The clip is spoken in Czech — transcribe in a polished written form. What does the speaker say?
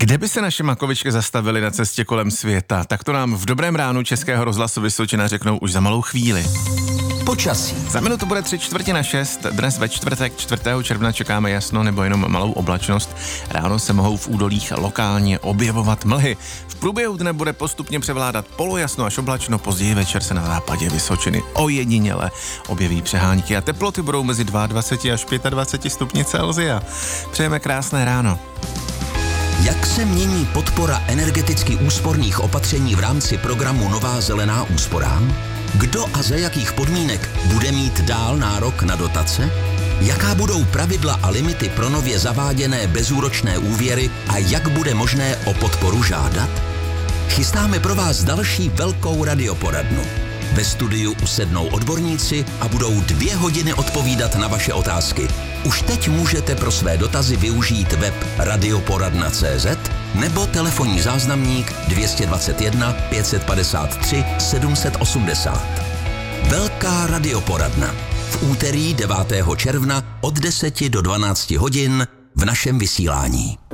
Kde by se naše makovičky zastavily na cestě kolem světa? Tak to nám v Dobrém ránu Českého rozhlasu Vysočina řeknou už za malou chvíli. Počasí. Za minutu bude 5:45. Dnes ve čtvrtek 4. června čekáme jasno nebo jenom malou oblačnost. Ráno se mohou v údolích lokálně objevovat mlhy. V průběhu dne bude postupně převládat polojasno až oblačno, později večer se na západě Vysočiny ojediněle objeví přehánky a teploty budou mezi 22 až 25 stupni Celsia. Přejeme krásné ráno. Jak se mění podpora energeticky úsporných opatření v rámci programu Nová zelená úsporám? Kdo a za jakých podmínek bude mít dál nárok na dotace? Jaká budou pravidla a limity pro nově zaváděné bezúročné úvěry a jak bude možné o podporu žádat? Chystáme pro vás další velkou radioporadnu. Ve studiu usednou odborníci a budou 2 hodiny odpovídat na vaše otázky. Už teď můžete pro své dotazy využít web radioporadna.cz nebo telefonní záznamník 221 553 780. Velká radioporadna. V úterý 9. června od 10 do 12 hodin v našem vysílání.